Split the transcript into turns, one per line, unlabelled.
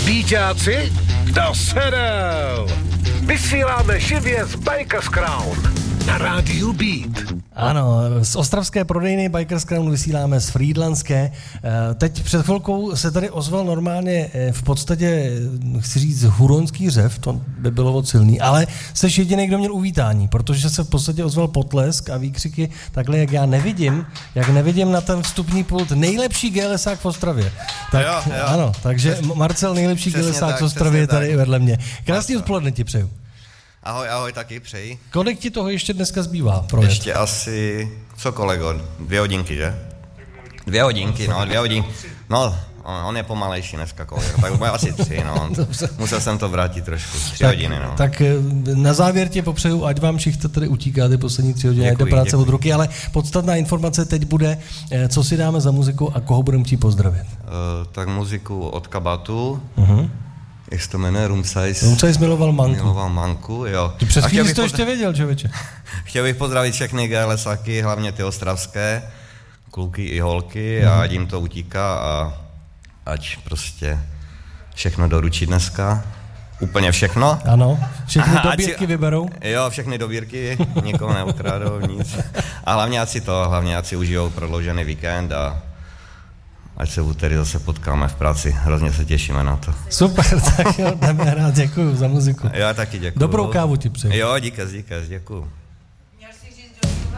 Díťáci, kdo sedel? Vysíláme živě z Bikers Crown na rádiu Beat.
Ano, z ostravské prodejny Bikers Crown vysíláme z Frýdlantské. Teď před chvilkou se tady ozval normálně v podstatě, chci říct, huronský řev, to by bylo moc silný, ale jsi jediný, kdo měl uvítání, protože se v podstatě ozval potlesk a výkřiky takhle, jak nevidím na ten vstupní pult nejlepší GLSák v Ostravě. Tak,
jo.
Ano, takže Marcel, nejlepší GLSák v Ostravě je tady vedle mě. Krásný odpoledne ti přeju.
Ahoj, taky přeji.
Kolik ti toho ještě dneska zbývá?
Ještě asi, co kolego, 2 hodinky, že? 2 hodinky. No, on je pomalejší dneska kolega, tak bude asi 3, no. Musel jsem to vrátit trošku, 3 hodiny, no.
Tak na závěr tě popřeju, ať vám všichni tady utíkáte poslední 3 hodiny do práce od ruky, ale podstatná informace teď bude, co si dáme za muziku a koho budeme chtít pozdravit.
Tak muziku od Kabatu. Jak se to jmenuje? Roomsize
miloval
Manku, jo.
Ty přes chvíli jsi to ještě věděl, člověče.
Chtěl bych pozdravit všechny GLSáky, hlavně ty ostravské, kluky i holky, a ať jim to utíká a ať prostě všechno doručí dneska. Úplně všechno.
Ano, všechny dobírky vyberou.
Jo, všechny dobírky, nikoho neukrádou, nic. A hlavně ať si užijou prodloužený víkend a ať se v úterý zase potkáme v práci. Hrozně se těšíme na to.
Super, tak jo, jdeme hrát, děkuju za muziku.
Já taky děkuju.
Dobrou kávu ti přeju.
Jo, díky, děkuju.